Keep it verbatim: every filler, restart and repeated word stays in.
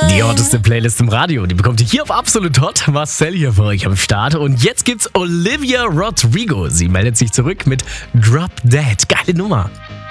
Die hotteste Playlist im Radio, die bekommt ihr hier auf Absolut Hot. Marcel hier für euch am Start. Und jetzt gibt's Olivia Rodrigo. Sie meldet sich zurück mit Drop Dead. Geile Nummer.